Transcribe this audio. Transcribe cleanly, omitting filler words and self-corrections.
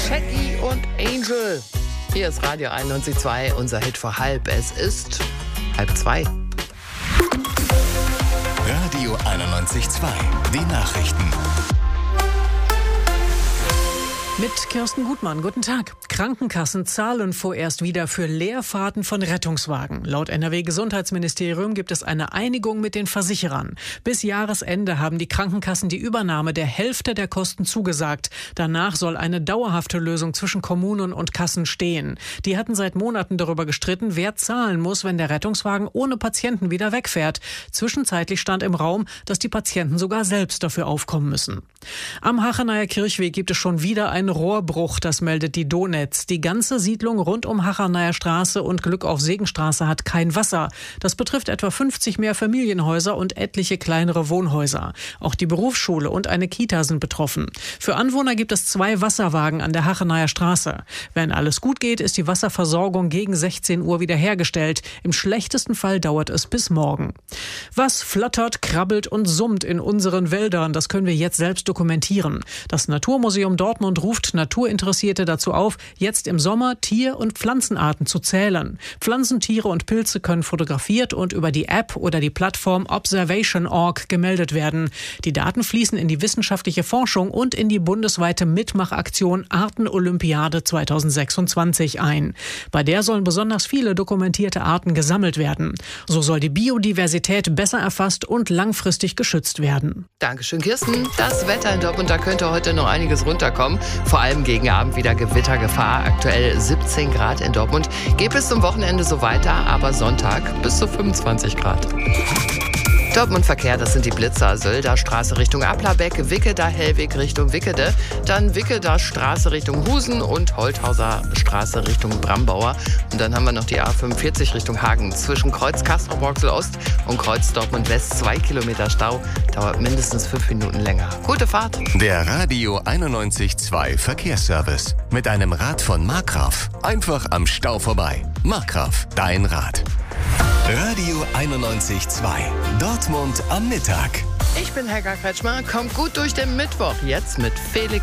Shaggy und Angel. Hier ist Radio 91.2, unser Hit vor halb. Es ist 1:30. Radio 91.2, die Nachrichten. Mit Kirsten Gutmann, guten Tag. Krankenkassen zahlen vorerst wieder für Leerfahrten von Rettungswagen. Laut NRW-Gesundheitsministerium gibt es eine Einigung mit den Versicherern. Bis Jahresende haben die Krankenkassen die Übernahme der Hälfte der Kosten zugesagt. Danach soll eine dauerhafte Lösung zwischen Kommunen und Kassen stehen. Die hatten seit Monaten darüber gestritten, wer zahlen muss, wenn der Rettungswagen ohne Patienten wieder wegfährt. Zwischenzeitlich stand im Raum, dass die Patienten sogar selbst dafür aufkommen müssen. Am Hachenayer Kirchweg gibt es schon wieder einen Rohrbruch, das meldet die Donetz. Die ganze Siedlung rund um Hachenayer Straße und Glückauf-Segenstraße hat kein Wasser. Das betrifft etwa 50 Mehrfamilienhäuser und etliche kleinere Wohnhäuser. Auch die Berufsschule und eine Kita sind betroffen. Für Anwohner gibt es 2 Wasserwagen an der Hachenayer Straße. Wenn alles gut geht, ist die Wasserversorgung gegen 16 Uhr wiederhergestellt. Im schlechtesten Fall dauert es bis morgen. Was flattert, krabbelt und summt in unseren Wäldern, das können wir jetzt selbst dokumentieren. Das Naturmuseum Dortmund ruft Naturinteressierte dazu auf, jetzt im Sommer Tier- und Pflanzenarten zu zählen. Pflanzen, Tiere und Pilze können fotografiert und über die App oder die Plattform Observation.org gemeldet werden. Die Daten fließen in die wissenschaftliche Forschung und in die bundesweite Mitmachaktion Artenolympiade 2026 ein. Bei der sollen besonders viele dokumentierte Arten gesammelt werden. So soll die Biodiversität besser erfasst und langfristig geschützt werden. Dankeschön, Kirsten. Das Wetter in Dortmund, da könnte heute noch einiges runterkommen. Vor allem gegen Abend wieder Gewittergefahr. Aktuell 17 Grad in Dortmund. Geht bis zum Wochenende so weiter, aber Sonntag bis zu 25 Grad. Dortmund-Verkehr, das sind die Blitzer. Sölder Straße Richtung Applerbeck, Wicketer Hellweg Richtung Wickede, dann Wicketer Straße Richtung Husen und Holthauser Straße Richtung Brambauer. Und dann haben wir noch die A45 Richtung Hagen. Zwischen Kreuz Castrop-Rauxel-Ost und Kreuz Dortmund-West 2 Kilometer Stau. Dauert mindestens 5 Minuten länger. Gute Fahrt. Der Radio 91.2 Verkehrsservice. Mit einem Rad von Markgraf. Einfach am Stau vorbei. Markgraf, dein Rad. Radio 91.2. Dortmund am Mittag. Ich bin Helga Kretschmer. Kommt gut durch den Mittwoch. Jetzt mit Felix